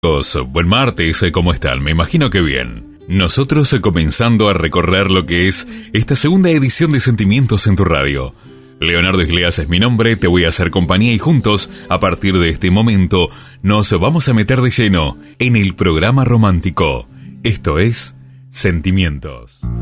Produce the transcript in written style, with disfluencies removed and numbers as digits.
Buen martes, ¿cómo están? Me imagino que bien. Nosotros comenzando a recorrer lo que es esta segunda edición de Sentimientos en tu radio. Leonardo Isleas es mi nombre, te voy a hacer compañía y juntos, a partir de este momento, nos vamos a meter de lleno en el programa romántico. Esto es Sentimientos.